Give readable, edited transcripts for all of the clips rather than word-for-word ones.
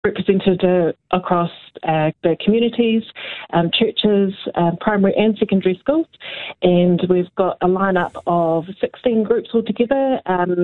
represented across the communities, churches, primary and secondary schools, and we've got a lineup of 16 groups altogether,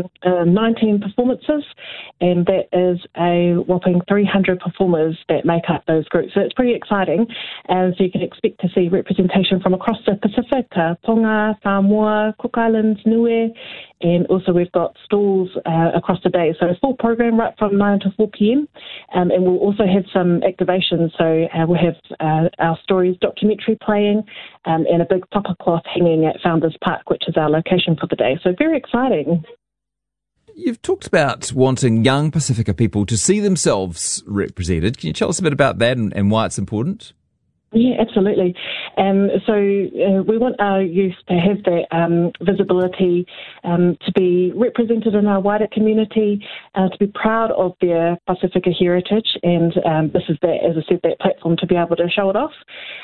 19 performances, and that is a whopping 300 performers that make up those groups. So it's pretty exciting, and so you can expect to see representation from across the Pacific, Tonga, Samoa, Cook Islands, Niue, and also we've got stalls across the day. So a full program right from 9 to 4 p.m. And we'll also have some activations. So we'll have our Stories documentary playing and a big tapa cloth hanging at Founders Park, which is our location for the day. So very exciting. You've talked about wanting young Pacifica people to see themselves represented. Can you tell us a bit about that and why it's important? Yeah, absolutely. So we want our youth to have that visibility, to be represented in our wider community, to be proud of their Pacifica heritage, and this is that, as I said, that platform to be able to show it off.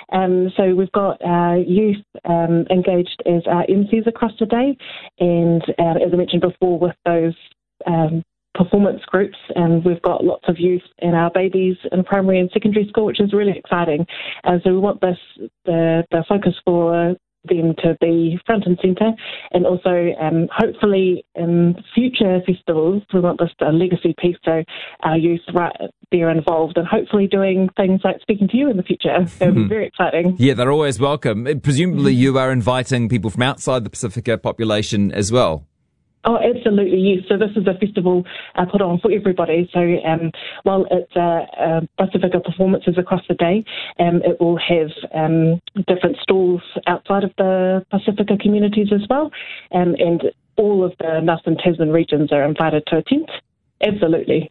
So we've got our youth engaged as our MCs across the day, and as I mentioned before, with those performance groups, and we've got lots of youth and our babies in primary and secondary school, which is really exciting. So we want the focus for them to be front and centre, and also hopefully in future festivals we want this a legacy piece, so our youth right there involved and hopefully doing things like speaking to you in the future. So it'll be very exciting. Yeah, they're always welcome. Presumably you are inviting people from outside the Pacifica population as well. Oh, absolutely, yes. So this is a festival put on for everybody. So while it's Pacifica performances across the day, it will have different stalls outside of the Pacifica communities as well. And all of the Nelson Tasman regions are invited to attend. Absolutely.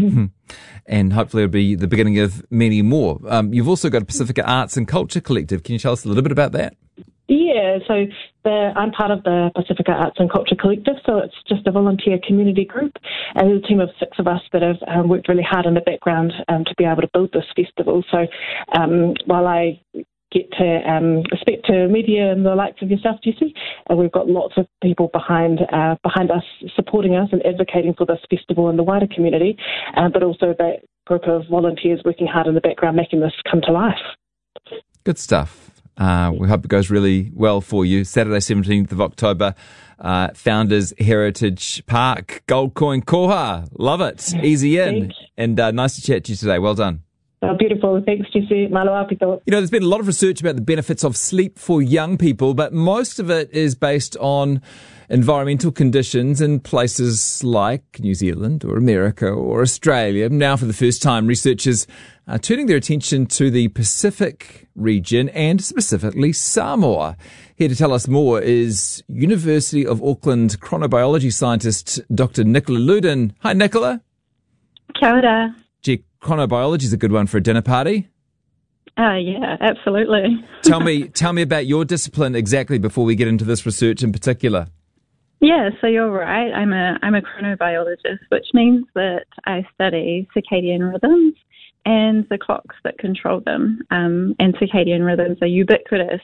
And hopefully it'll be the beginning of many more. You've also got a Pacifica Arts and Culture Collective. Can you tell us a little bit about that? Yeah, so I'm part of the Pacifica Arts and Culture Collective, so it's just a volunteer community group. And there's a team of 6 of us that have worked really hard in the background to be able to build this festival. So while I get to speak to media and the likes of yourself, Jesse, we've got lots of people behind us, supporting us and advocating for this festival in the wider community, but also that group of volunteers working hard in the background, making this come to life. Good stuff. We hope it goes really well for you. Saturday, 17th of October, Founders Heritage Park, Gold Coin Koha. Love it. Easy in. And nice to chat to you today. Well done. Oh, beautiful. Thanks, Jesse. Malo apito. You know, there's been a lot of research about the benefits of sleep for young people, but most of it is based on environmental conditions in places like New Zealand or America or Australia. Now, for the first time, researchers are turning their attention to the Pacific region and specifically Samoa. Here to tell us more is University of Auckland chronobiology scientist Dr. Nicola Luden. Hi, Nicola. Kia ora. Gee, chronobiology is a good one for a dinner party. Yeah, absolutely. Tell me about your discipline exactly before we get into this research in particular. Yeah, so you're right. I'm a chronobiologist, which means that I study circadian rhythms and the clocks that control them. And circadian rhythms are ubiquitous.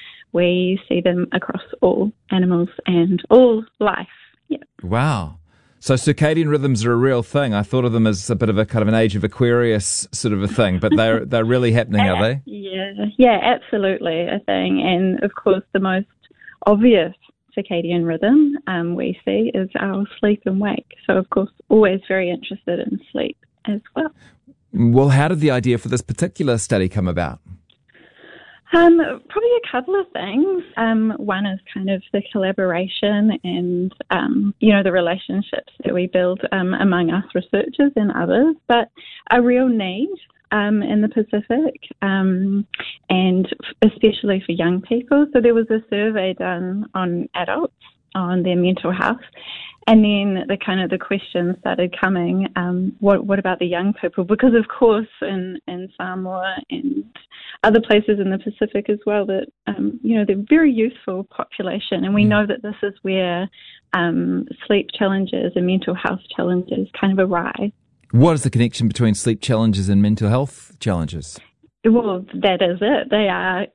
We see them across all animals and all life. Yeah. Wow. So circadian rhythms are a real thing. I thought of them as a bit of a kind of an age of Aquarius sort of a thing, but they're really happening, are they? Yeah, absolutely a thing. And of course, the most obvious circadian rhythm we see is our sleep and wake. So of course, always very interested in sleep as well. Well, how did the idea for this particular study come about? Probably a couple of things. One is kind of the collaboration and, the relationships that we build among us researchers and others, but a real need in the Pacific, and especially for young people. So there was a survey done on adults, on their mental health, and then the questions started coming, what about the young people? Because of course in Samoa and other places in the Pacific as well, that they're a very youthful population, and we know that this is where sleep challenges and mental health challenges kind of arise. What is the connection between sleep challenges and mental health challenges? Well, that is it. They are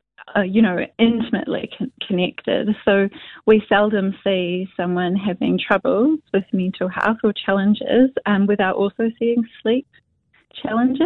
intimately connected. So we seldom see someone having troubles with mental health or challenges without also seeing sleep challenges.